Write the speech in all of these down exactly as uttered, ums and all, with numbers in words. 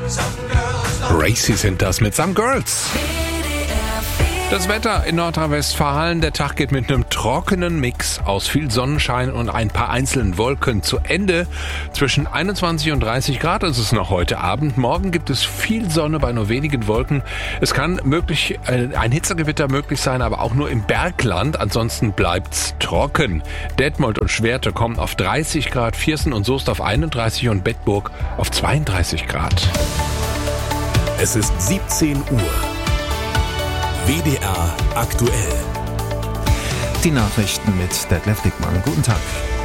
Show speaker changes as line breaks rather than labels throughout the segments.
Racy sind das mit Some Girls. Das Wetter in Nordrhein-Westfalen, der Tag geht mit einem trockenen Mix aus viel Sonnenschein und ein paar einzelnen Wolken zu Ende. Zwischen einundzwanzig und dreißig Grad ist es noch heute Abend. Morgen gibt es viel Sonne bei nur wenigen Wolken. Es kann möglich ein Hitzegewitter möglich sein, aber auch nur im Bergland. Ansonsten bleibt's trocken. Detmold und Schwerte kommen auf dreißig Grad, Viersen und Soest auf einunddreißig und Bedburg auf zweiunddreißig Grad.
Es ist siebzehn Uhr. W D R aktuell.
Die Nachrichten mit Detlef Dickmann. Guten Tag.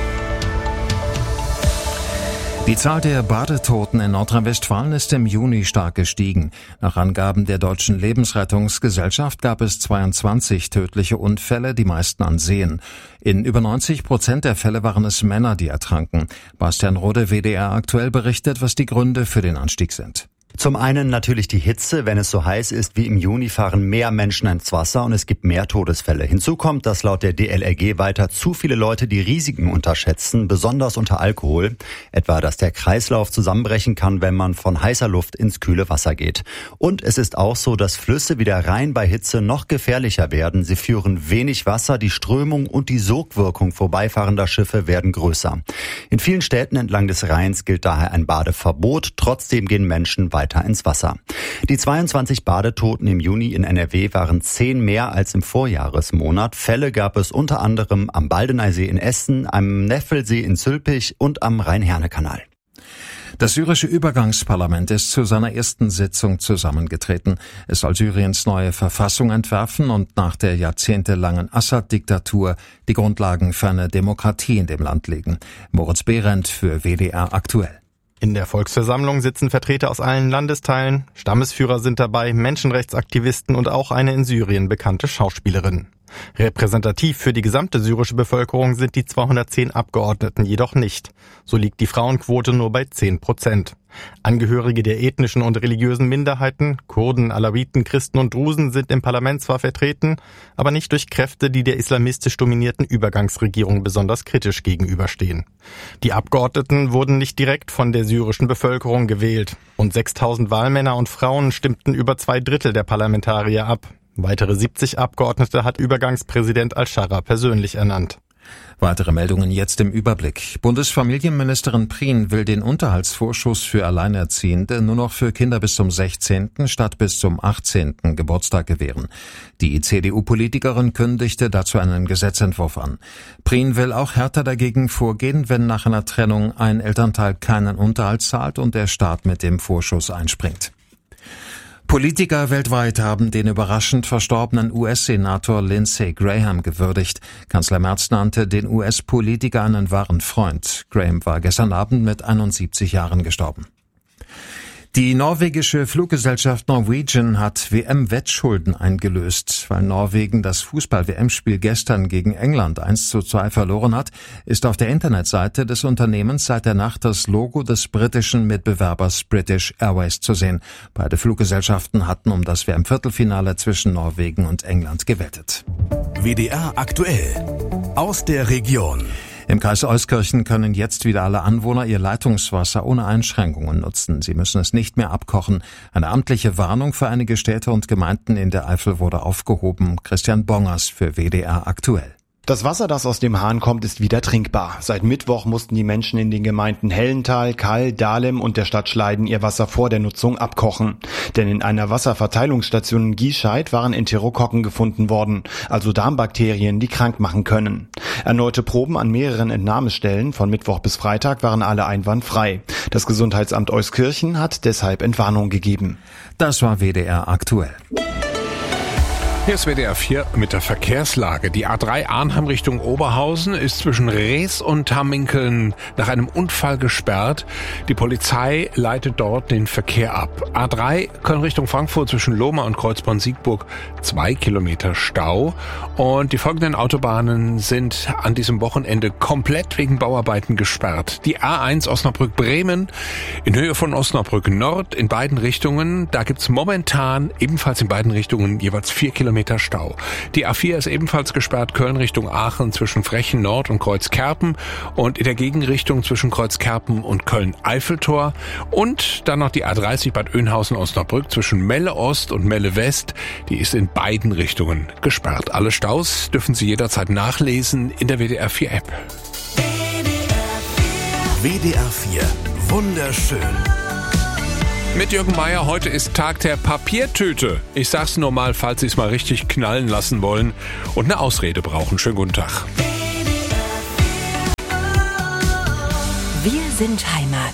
Die Zahl der Badetoten in Nordrhein-Westfalen ist im Juni stark gestiegen. Nach Angaben der Deutschen Lebensrettungsgesellschaft gab es zweiundzwanzig tödliche Unfälle, die meisten an Seen. In über neunzig Prozent der Fälle waren es Männer, die ertranken. Bastian Rode, W D R aktuell, berichtet, was die Gründe für den Anstieg sind.
Zum einen natürlich die Hitze. Wenn es so heiß ist wie im Juni, fahren mehr Menschen ins Wasser und es gibt mehr Todesfälle. Hinzu kommt, dass laut der D L R G weiter zu viele Leute die Risiken unterschätzen, besonders unter Alkohol. Etwa, dass der Kreislauf zusammenbrechen kann, wenn man von heißer Luft ins kühle Wasser geht. Und es ist auch so, dass Flüsse wie der Rhein bei Hitze noch gefährlicher werden. Sie führen wenig Wasser, die Strömung und die Sogwirkung vorbeifahrender Schiffe werden größer. In vielen Städten entlang des Rheins gilt daher ein Badeverbot. Trotzdem gehen Menschen weiter ins Wasser. Die zweiundzwanzig Badetoten im Juni in N R W waren zehn mehr als im Vorjahresmonat. Fälle gab es unter anderem am Baldeneysee in Essen, am Neffelsee in Zülpich und am Rhein-Herne-Kanal.
Das syrische Übergangsparlament ist zu seiner ersten Sitzung zusammengetreten. Es soll Syriens neue Verfassung entwerfen und nach der jahrzehntelangen Assad-Diktatur die Grundlagen für eine Demokratie in dem Land legen. Moritz Behrendt für W D R aktuell.
In der Volksversammlung sitzen Vertreter aus allen Landesteilen, Stammesführer sind dabei, Menschenrechtsaktivisten und auch eine in Syrien bekannte Schauspielerin. Repräsentativ für die gesamte syrische Bevölkerung sind die zweihundertzehn Abgeordneten jedoch nicht. So liegt die Frauenquote nur bei zehn Prozent. Angehörige der ethnischen und religiösen Minderheiten, Kurden, Alawiten, Christen und Drusen sind im Parlament zwar vertreten, aber nicht durch Kräfte, die der islamistisch dominierten Übergangsregierung besonders kritisch gegenüberstehen. Die Abgeordneten wurden nicht direkt von der syrischen Bevölkerung gewählt. Rund sechstausend Wahlmänner und Frauen stimmten über zwei Drittel der Parlamentarier ab. Weitere siebzig Abgeordnete hat Übergangspräsident al-Shara persönlich ernannt.
Weitere Meldungen jetzt im Überblick. Bundesfamilienministerin Prien will den Unterhaltsvorschuss für Alleinerziehende nur noch für Kinder bis zum sechzehnten statt bis zum achtzehnten Geburtstag gewähren. Die C D U-Politikerin kündigte dazu einen Gesetzentwurf an. Prien will auch härter dagegen vorgehen, wenn nach einer Trennung ein Elternteil keinen Unterhalt zahlt und der Staat mit dem Vorschuss einspringt. Politiker weltweit haben den überraschend verstorbenen U S-Senator Lindsey Graham gewürdigt. Kanzler Merz nannte den U S-Politiker einen wahren Freund. Graham war gestern Abend mit einundsiebzig Jahren gestorben. Die norwegische Fluggesellschaft Norwegian hat W M-Wettschulden eingelöst. Weil Norwegen das Fußball-W M-Spiel gestern gegen England eins zu zwei verloren hat, ist auf der Internetseite des Unternehmens seit der Nacht das Logo des britischen Mitbewerbers British Airways zu sehen. Beide Fluggesellschaften hatten um das W M-Viertelfinale zwischen Norwegen und England gewettet.
W D R aktuell. Aus der Region.
Im Kreis Euskirchen können jetzt wieder alle Anwohner ihr Leitungswasser ohne Einschränkungen nutzen. Sie müssen es nicht mehr abkochen. Eine amtliche Warnung für einige Städte und Gemeinden in der Eifel wurde aufgehoben. Christian Bongers für W D R aktuell.
Das Wasser, das aus dem Hahn kommt, ist wieder trinkbar. Seit Mittwoch mussten die Menschen in den Gemeinden Hellental, Kall, Dahlem und der Stadt Schleiden ihr Wasser vor der Nutzung abkochen. Denn in einer Wasserverteilungsstation in Giescheid waren Enterokokken gefunden worden, also Darmbakterien, die krank machen können. Erneute Proben an mehreren Entnahmestellen von Mittwoch bis Freitag waren alle einwandfrei. Das Gesundheitsamt Euskirchen hat deshalb Entwarnung gegeben.
Das war W D R aktuell.
Hier ist W D R vier mit der Verkehrslage. Die A drei Arnhem Richtung Oberhausen ist zwischen Rees und Hamminkeln nach einem Unfall gesperrt. Die Polizei leitet dort den Verkehr ab. A drei Köln Richtung Frankfurt zwischen Lohmar und Kreuzborn-Siegburg zwei Kilometer Stau. Und die folgenden Autobahnen sind an diesem Wochenende komplett wegen Bauarbeiten gesperrt. Die A eins Osnabrück-Bremen in Höhe von Osnabrück Nord in beiden Richtungen. Da gibt's momentan ebenfalls in beiden Richtungen jeweils vier Kilometer Kilometer Stau. Die A vier ist ebenfalls gesperrt, Köln Richtung Aachen zwischen Frechen Nord und Kreuzkerpen und in der Gegenrichtung zwischen Kreuzkerpen und Köln-Eiffeltor. Und dann noch die A dreißig Bad Oeynhausen-Osnabrück zwischen Melle Ost und Melle West. Die ist in beiden Richtungen gesperrt. Alle Staus dürfen Sie jederzeit nachlesen in der W D R vier App.
W D R vier. Wunderschön.
Mit Jürgen Meier, heute ist Tag der Papiertüte. Ich sag's nur mal, falls Sie es mal richtig knallen lassen wollen und eine Ausrede brauchen. Schönen guten Tag.
Wir sind Heimat.